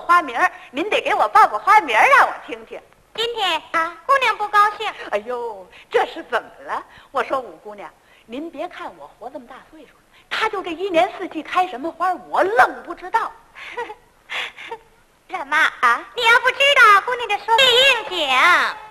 花名，您得给我报个花名让我听听。 今天啊，姑娘不高兴。 哎呦，这是怎么了？我说五姑娘，您别看我活这么大岁数了，他就这一年四季开什么花，我愣不知道。 冉妈啊，你要不知道，姑娘就说应景。